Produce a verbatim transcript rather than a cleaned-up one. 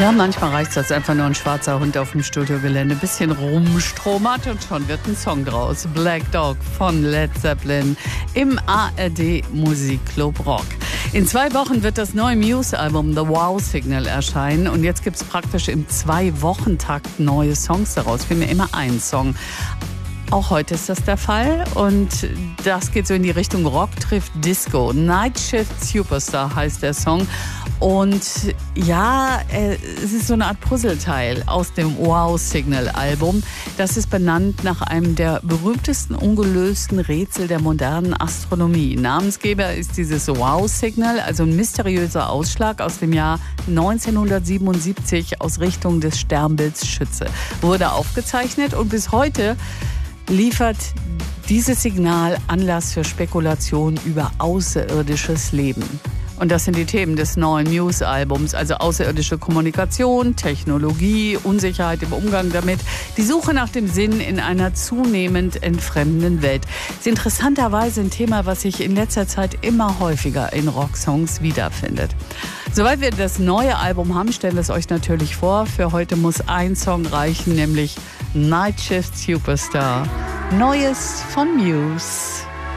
Ja, manchmal reicht das einfach nur ein schwarzer Hund auf dem Studiogelände. Ein bisschen rumstromert und schon wird ein Song draus. Black Dog von Led Zeppelin im A R D Musikclub Rock. In zwei Wochen wird das neue Muse-Album The Wow Signal erscheinen. Und jetzt gibt es praktisch im Zwei-Wochen-Takt neue Songs daraus. Vielmehr immer ein Song. Auch heute ist das der Fall und das geht so in die Richtung Rock trifft Disco. Night Shift Superstar heißt der Song und ja, es ist so eine Art Puzzleteil aus dem Wow Signal Album. Das ist benannt nach einem der berühmtesten ungelösten Rätsel der modernen Astronomie. Namensgeber ist dieses Wow Signal, also ein mysteriöser Ausschlag aus dem Jahr neunzehnhundertsiebenundsiebzig aus Richtung des Sternbilds Schütze. Wurde aufgezeichnet und bis heute liefert dieses Signal Anlass für Spekulationen über außerirdisches Leben. Und das sind die Themen des neuen Muse-Albums, also außerirdische Kommunikation, Technologie, Unsicherheit im Umgang damit, die Suche nach dem Sinn in einer zunehmend entfremdenden Welt. Das ist interessanterweise ein Thema, was sich in letzter Zeit immer häufiger in Rocksongs wiederfindet. Soweit wir das neue Album haben, stellen wir es euch natürlich vor. Für heute muss ein Song reichen, nämlich Night Shift Superstar. Neues von Muse.